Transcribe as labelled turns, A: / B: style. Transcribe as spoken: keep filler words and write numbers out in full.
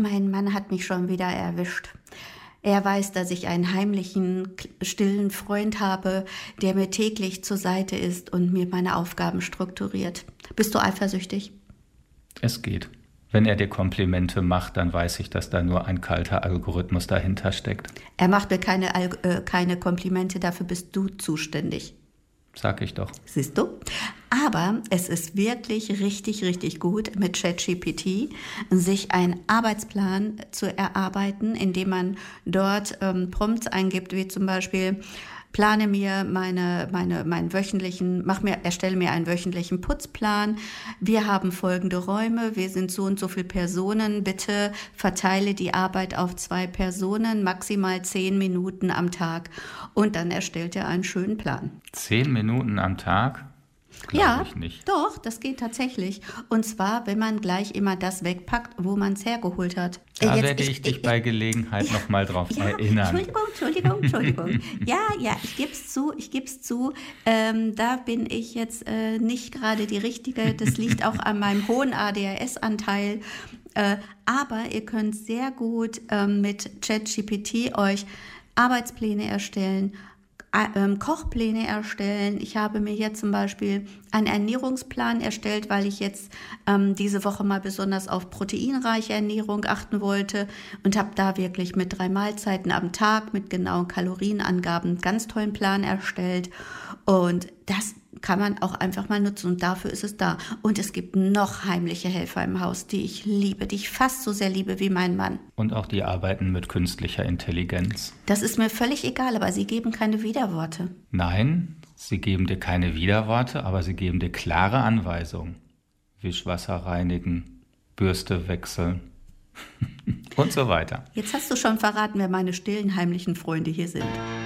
A: mein Mann hat mich schon wieder erwischt. Er weiß, dass ich einen heimlichen, stillen Freund habe, der mir täglich zur Seite ist und mir meine Aufgaben strukturiert. Bist du eifersüchtig?
B: Es geht. Wenn er dir Komplimente macht, dann weiß ich, dass da nur ein kalter Algorithmus dahinter steckt.
A: Er macht mir keine, Al- äh, keine Komplimente, dafür bist du zuständig.
B: Sag ich doch.
A: Siehst du? Aber es ist wirklich richtig, richtig gut, mit ChatGPT sich einen Arbeitsplan zu erarbeiten, indem man dort ähm, Prompts eingibt, wie zum Beispiel: Plane mir meine, meine, meinen wöchentlichen, mach mir, erstelle mir einen wöchentlichen Putzplan. Wir haben folgende Räume, wir sind so und so viele Personen. Bitte verteile die Arbeit auf zwei Personen, maximal zehn Minuten am Tag. Und dann erstellt er einen schönen Plan.
B: Zehn Minuten am Tag? Glaube
A: Ja,
B: ich nicht.
A: doch, das geht tatsächlich. Und zwar, wenn man gleich immer das wegpackt, wo man es hergeholt hat.
B: Da
A: Äh, jetzt-
B: werde ich, dich bei Gelegenheit
A: ja,
B: nochmal drauf
A: ja,
B: erinnern.
A: Entschuldigung, Entschuldigung, Entschuldigung. ja, ja, ich gebe es zu, ich gebe es zu. Ähm, da bin ich jetzt äh, nicht gerade die Richtige. Das liegt auch an meinem hohen A D H S-Anteil. Äh, aber ihr könnt sehr gut ähm, mit ChatGPT euch Arbeitspläne erstellen, ähm, Kochpläne erstellen. Ich habe mir jetzt zum Beispiel einen Ernährungsplan erstellt, weil ich jetzt ähm, diese Woche mal besonders auf proteinreiche Ernährung achten wollte und habe da wirklich mit drei Mahlzeiten am Tag mit genauen Kalorienangaben einen ganz tollen Plan erstellt. Und das kann man auch einfach mal nutzen und dafür ist es da. Und es gibt noch heimliche Helfer im Haus, die ich liebe, die ich fast so sehr liebe wie mein Mann.
B: Und auch die arbeiten mit künstlicher Intelligenz.
A: Das ist mir völlig egal, aber sie geben keine Widerworte.
B: Nein, sie geben dir keine Widerworte, aber sie geben dir klare Anweisungen. Wischwasser reinigen, Bürste wechseln und so weiter.
A: Jetzt hast du schon verraten, wer meine stillen heimlichen Freunde hier sind.